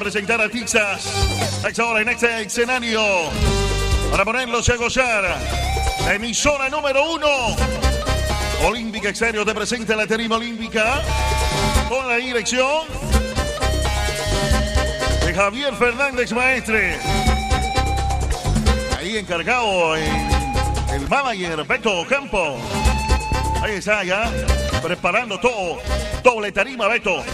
presentar a Tixa. Ahora en este escenario para ponerlos a gozar. La emisora número 1. Olímpica Exterior te presenta la tarima olímpica con la dirección de Javier Fernández Maestre. Ahí encargado el manager Beto Campo. Ahí está ya preparando todo. Doble tarima, Beto.